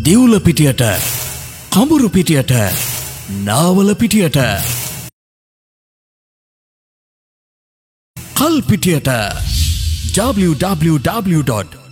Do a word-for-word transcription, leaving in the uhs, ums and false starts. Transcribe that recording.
දිවුල පිටියට, කඹුරු පිටියට, නාවල පිටියට, කල් පිටියට w w w dot